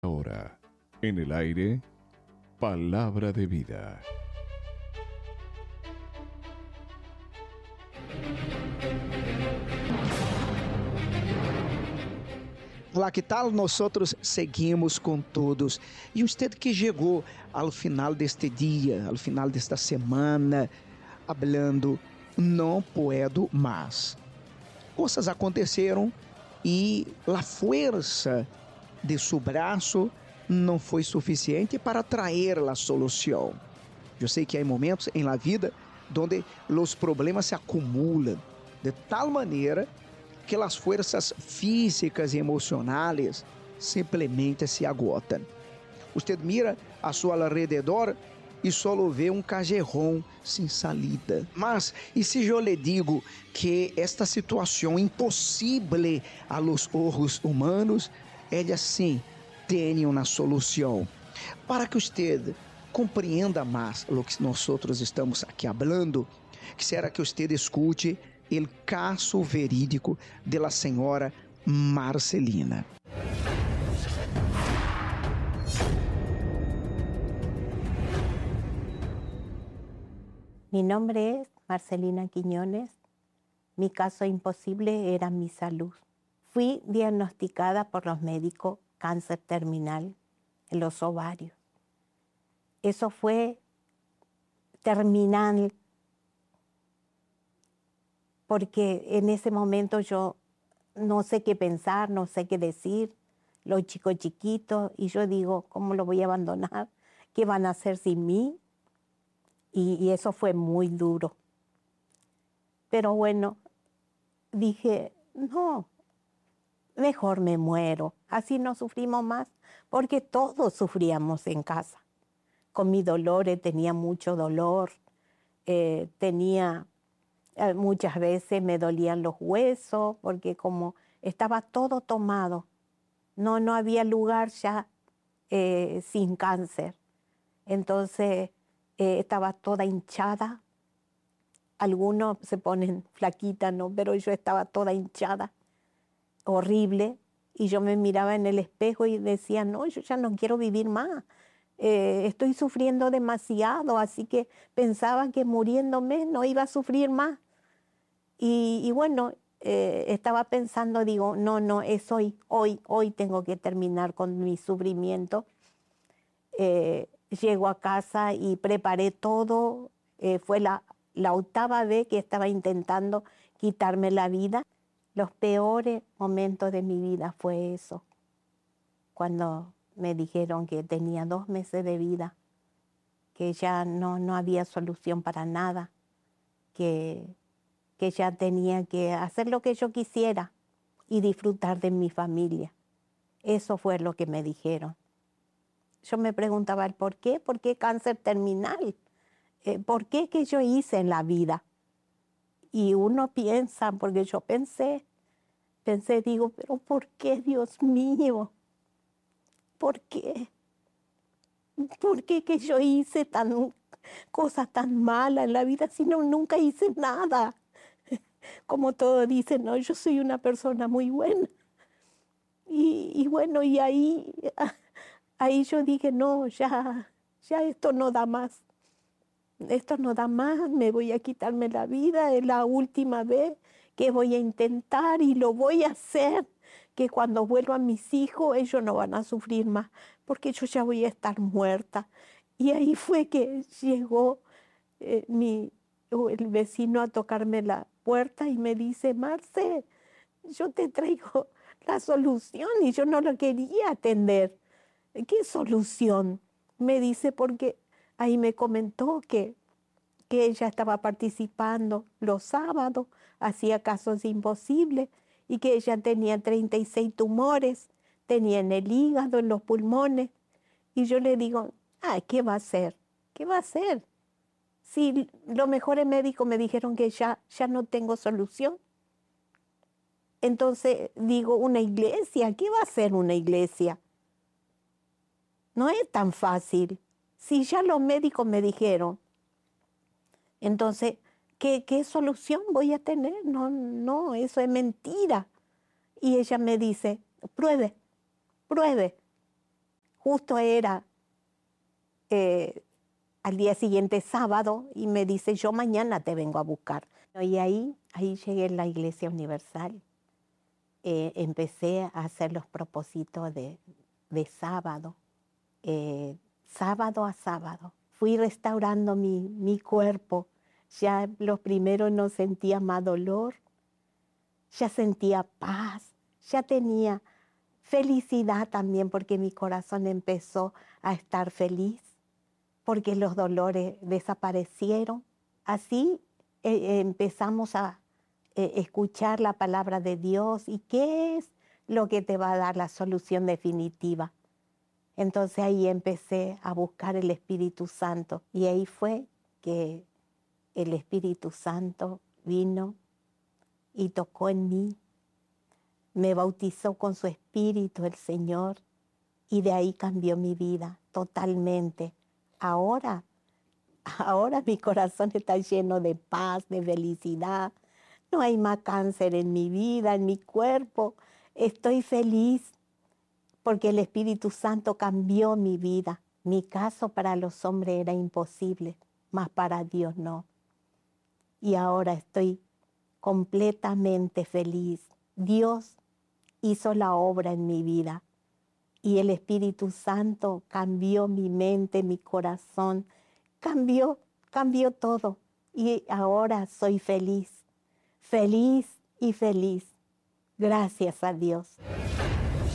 Ahora, en el aire, palabra de vida. Olá, que tal? Nosotros seguimos com todos. E usted que chegou ao final deste dia, ao final desta semana, hablando, não puedo mais. Coisas aconteceram e a força de seu braço não foi suficiente para trazer a solução. Eu sei que há momentos em la vida onde os problemas se acumulam de tal maneira que as forças físicas e emocionais simplesmente se agotam. Você mira a seu alrededor e só vê um callejón sem salida. Mas, e se eu lhe digo que esta situação impossível a los ojos humanos, ela sim tem uma solução? Para que você compreenda mais o que nós estamos aqui falando, quisiera que você escute o caso verídico de la senhora Marcelina. Mi nombre es Marcelina Quiñones. Mi caso imposible era mi salud. Fui diagnosticada por los médicos cáncer terminal en los ovarios. Eso fue terminal porque en ese momento yo no sé qué pensar, no sé qué decir, los chicos chiquitos, y yo digo, ¿cómo lo voy a abandonar? ¿Qué van a hacer sin mí? Y eso fue muy duro. Pero bueno, dije, no, mejor me muero, así no sufrimos más, porque todos sufríamos en casa. Con mis dolores, tenía mucho dolor, muchas veces me dolían los huesos, porque como estaba todo tomado, no había lugar ya sin cáncer. Entonces estaba toda hinchada. Algunos se ponen flaquitas, ¿no? Pero yo estaba toda hinchada, horrible, y yo me miraba en el espejo y decía, no, yo ya no quiero vivir más. Estoy sufriendo demasiado, así que pensaba que muriéndome no iba a sufrir más. Y bueno, estaba pensando, digo, no, es hoy tengo que terminar con mi sufrimiento. Llego a casa y preparé todo, fue la 8ª vez que estaba intentando quitarme la vida. Los peores momentos de mi vida fue eso, cuando me dijeron que tenía 2 meses de vida, que ya no había solución para nada, que ya tenía que hacer lo que yo quisiera y disfrutar de mi familia. Eso fue lo que me dijeron. Yo me preguntaba el por qué cáncer terminal, por qué que yo hice en la vida. Y uno piensa, porque yo pensé, digo, pero ¿por qué, Dios mío? ¿Por qué? ¿Por qué que yo hice cosas tan malas en la vida si nunca hice nada? Como todos dicen, no, yo soy una persona muy buena. Y bueno, y ahí yo dije, no, ya esto no da más. Esto no da más, me voy a quitarme la vida, es la última vez que voy a intentar y lo voy a hacer, que cuando vuelvan mis hijos ellos no van a sufrir más, porque yo ya voy a estar muerta. Y ahí fue que llegó el vecino a tocarme la puerta y me dice, Marce, yo te traigo la solución, y yo no lo quería atender. ¿Qué solución? Me dice, porque ahí me comentó que ella estaba participando los sábados, hacía casos imposibles, y que ella tenía 36 tumores, tenía en el hígado, en los pulmones. Y yo le digo, ¿qué va a hacer? ¿Qué va a hacer? Si los mejores médicos me dijeron que ya no tengo solución. Entonces digo, una iglesia, ¿qué va a hacer una iglesia? No es tan fácil. Si ya los médicos me dijeron, entonces, ¿qué solución voy a tener? No, eso es mentira. Y ella me dice, pruebe. Justo era al día siguiente sábado y me dice, yo mañana te vengo a buscar. Y ahí llegué a la Iglesia Universal. Empecé a hacer los propósitos de sábado, sábado a sábado. Fui restaurando mi cuerpo. Ya los primeros no sentía más dolor, ya sentía paz, ya tenía felicidad también porque mi corazón empezó a estar feliz, porque los dolores desaparecieron. Así empezamos a escuchar la palabra de Dios y qué es lo que te va a dar la solución definitiva. Entonces ahí empecé a buscar el Espíritu Santo y ahí fue que el Espíritu Santo vino y tocó en mí. Me bautizó con su Espíritu el Señor y de ahí cambió mi vida totalmente. Ahora mi corazón está lleno de paz, de felicidad. No hay más cáncer en mi vida, en mi cuerpo. Estoy feliz porque el Espíritu Santo cambió mi vida. Mi caso para los hombres era imposible, mas para Dios no. Y ahora estoy completamente feliz. Dios hizo la obra en mi vida y el Espíritu Santo cambió mi mente, mi corazón, cambió todo. Y ahora soy feliz, feliz y feliz. Gracias a Dios.